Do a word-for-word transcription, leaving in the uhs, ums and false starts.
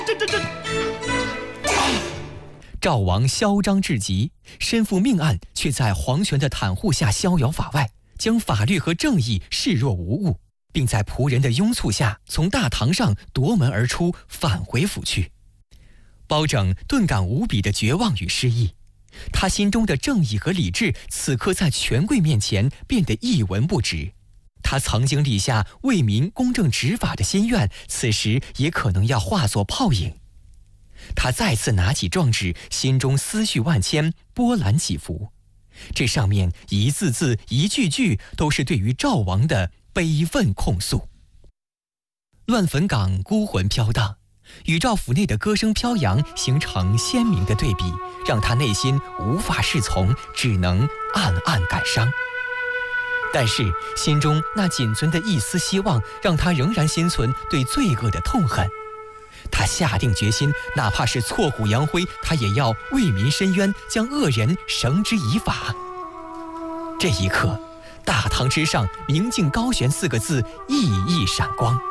这这这！ 赵王嚣张至极，身负命案，却在皇权的袒护下逍遥法外，将法律和正义视若无物，并在仆人的拥簇下从大堂上夺门而出，返回府去。包拯顿感无比的绝望与失意，他心中的正义和理智此刻在权贵面前变得一文不值。他曾经立下为民公正执法的心愿，此时也可能要化作泡影。他再次拿起状纸，心中思绪万千，波澜起伏。这上面一字字一句句都是对于赵王的悲愤控诉。乱坟岗孤魂飘荡，与赵府内的歌声飘扬形成鲜明的对比，让他内心无法适从，只能暗暗感伤。但是心中那仅存的一丝希望，让他仍然心存对罪恶的痛恨。他下定决心，哪怕是挫骨扬灰，他也要为民伸冤，将恶人绳之以法。这一刻，大堂之上明镜高悬四个字熠熠闪光。